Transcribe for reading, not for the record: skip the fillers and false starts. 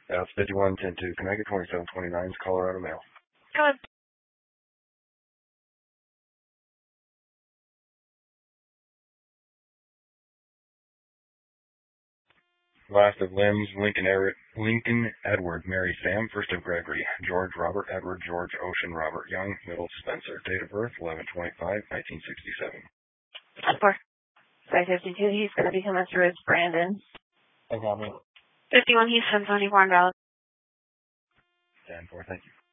That's 5110-2. Can I get 2729's Colorado mail? Go ahead. Last of limbs, Lincoln Edward, Mary Sam, first of Gregory, George Robert Edward, George Ocean Robert Young, middle Spencer. Date of birth, 11/25/1967. 4. 552, he's going to be coming through as Brandon. I got me. 51, he's $774. 10-4, thank you.